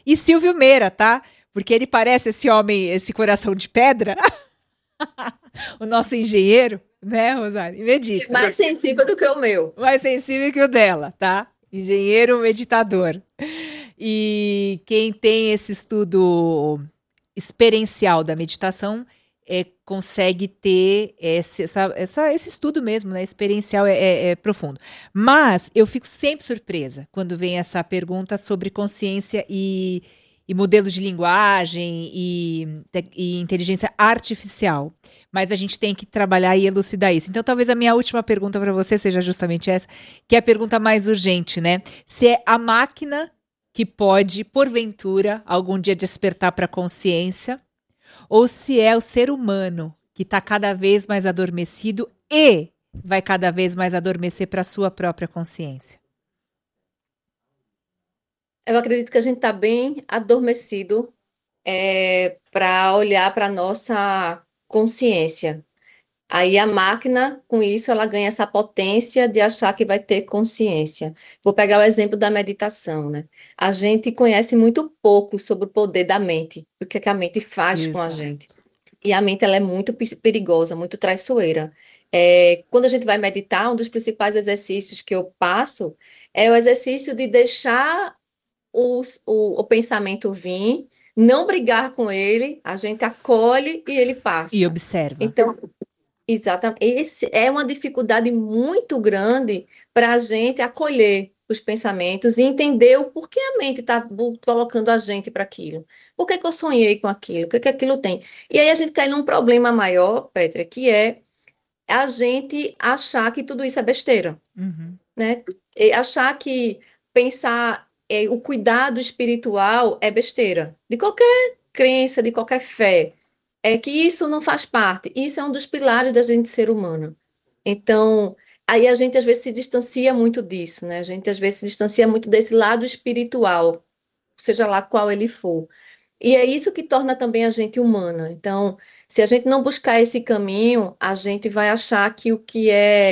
E Silvio Meira, tá? Porque ele parece esse homem, esse coração de pedra, o nosso engenheiro, né, Rosário? E medita. Mais sensível do que o meu. Mais sensível que o dela, tá? Engenheiro meditador. E quem tem esse estudo experiencial da meditação consegue ter esse estudo mesmo, né? Experiencial é profundo. Mas eu fico sempre surpresa quando vem essa pergunta sobre consciência e modelos de linguagem e inteligência artificial. Mas a gente tem que trabalhar e elucidar isso. Então, talvez a minha última pergunta para você seja justamente essa, que é a pergunta mais urgente, né? Se é a máquina que pode, porventura, algum dia despertar para a consciência, ou se é o ser humano que está cada vez mais adormecido e vai cada vez mais adormecer para a sua própria consciência. Eu acredito que a gente está bem adormecido para olhar para a nossa consciência. Aí a máquina, com isso, ela ganha essa potência de achar que vai ter consciência. Vou pegar o exemplo da meditação, né? A gente conhece muito pouco sobre o poder da mente, o que é que a mente faz com a Exato. gente. E a mente, ela é muito perigosa, muito traiçoeira. Quando a gente vai meditar, um dos principais exercícios que eu passo é o exercício de deixar o pensamento vir, não brigar com ele, a gente acolhe e ele E passa. observa. Então, exatamente. Esse é uma dificuldade muito grande para a gente acolher os pensamentos e entender o porquê a mente está colocando a gente para aquilo. Por que que eu sonhei com aquilo? O que que aquilo tem? E aí a gente cai num problema maior, Petra, que é a gente achar que tudo isso é besteira, Uhum. né? E achar que pensar o cuidado espiritual é besteira. De qualquer crença, de qualquer fé que isso não faz parte. Isso é um dos pilares da gente ser humano. Então, aí a gente às vezes se distancia muito disso, né? A gente às vezes se distancia muito desse lado espiritual, seja lá qual ele for. E é isso que torna também a gente humana. Então, se a gente não buscar esse caminho, a gente vai achar que o que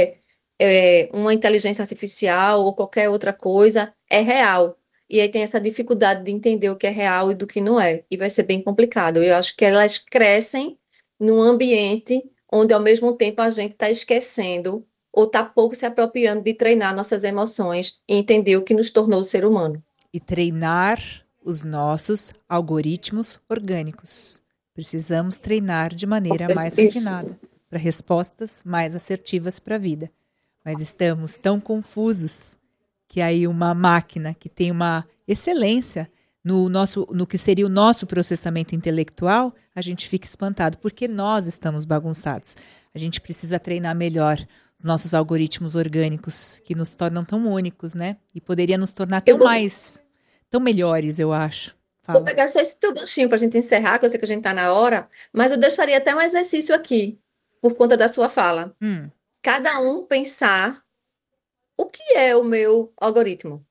é uma inteligência artificial ou qualquer outra coisa é real. E aí tem essa dificuldade de entender o que é real e do que não é. E vai ser bem complicado. Eu acho que elas crescem num ambiente onde, ao mesmo tempo, a gente está esquecendo ou está pouco se apropriando de treinar nossas emoções e entender o que nos tornou ser humano. E treinar os nossos algoritmos orgânicos. Precisamos treinar de maneira mais Isso. afinada, para respostas mais assertivas para a vida. Mas estamos tão confusos que aí uma máquina que tem uma excelência no que seria o nosso processamento intelectual, a gente fica espantado, porque nós estamos bagunçados. A gente precisa treinar melhor os nossos algoritmos orgânicos, que nos tornam tão únicos, né? E poderia nos tornar Eu tão melhores, eu acho. vou Fala. pegar só esse teu ganchinho para a gente encerrar, que eu sei que a gente está na hora, mas eu deixaria até um exercício aqui, por conta da sua fala. Hum. Cada um pensar o que é o meu algoritmo.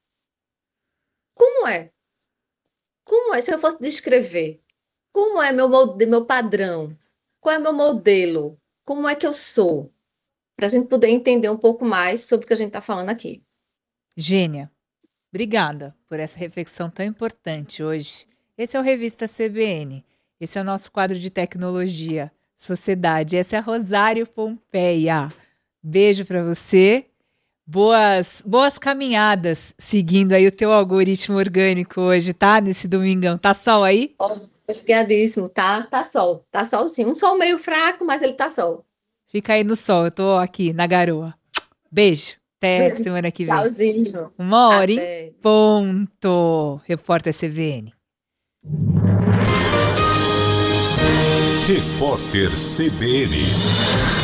Como é? Como é? Se eu fosse descrever, como é meu padrão? Qual é meu modelo? Como é que eu sou? Para a gente poder entender um pouco mais sobre o que a gente está falando aqui. Gênia. Obrigada por essa reflexão tão importante hoje. Esse é o Revista CBN. Esse é o nosso quadro de tecnologia, sociedade. Essa é a Rosário Pompeia. Beijo para você. Boas caminhadas seguindo aí o teu algoritmo orgânico hoje, tá? Nesse domingão. Tá sol aí? Obrigadíssimo, tá? Tá sol. Tá sol sim. Um sol meio fraco, mas ele tá sol. Fica aí no sol. Eu tô aqui na garoa. Beijo. Até semana que vem. Tchauzinho. 1 hora em Até. ponto. Repórter CBN. Repórter CBN.